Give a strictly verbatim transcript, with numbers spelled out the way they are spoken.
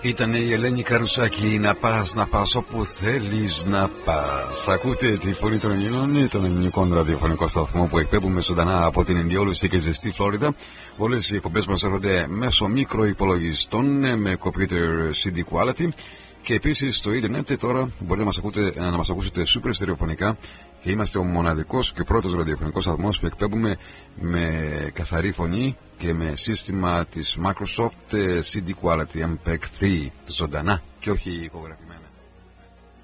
Ήτανε η Ελένη Καρουσάκη, να πας, να πας όπου θέλεις να πας. Ακούτε τη φωνή των Ελλήνων, τον ελληνικό ραδιοφωνικό σταθμό που εκπέμπουμε ζωντανά από την ενδιόλουστη και ζεστή Φλόριδα. Όλες οι εκπομπές μας έρχονται μέσω μικροϋπολογιστών με computer σι ντι quality. Και επίσης στο ίντερνετ τώρα μπορείτε να μας, ακούτε, να μας ακούσετε σούπερ στερεοφωνικά. Και είμαστε ο μοναδικός και πρώτος ραδιοφωνικός σταθμός που εκπέμπουμε με καθαρή φωνή και με σύστημα της Microsoft σι ντι Quality εμ πι θρι ζωντανά και όχι ηχογραφημένα.